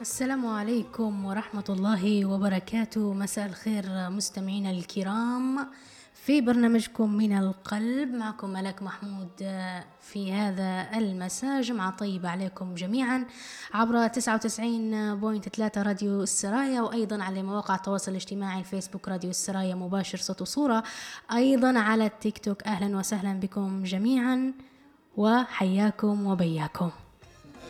السلام عليكم ورحمة الله وبركاته. مساء الخير مستمعينا الكرام في برنامجكم من القلب، معكم ملك محمود في هذا المساء. جمعة طيبة عليكم جميعا عبر 99.3 راديو السرايا، وأيضا على مواقع التواصل الاجتماعي الفيسبوك راديو السرايا مباشر صوت وصورة، أيضا على التيك توك. أهلا وسهلا بكم جميعا وحياكم وبياكم.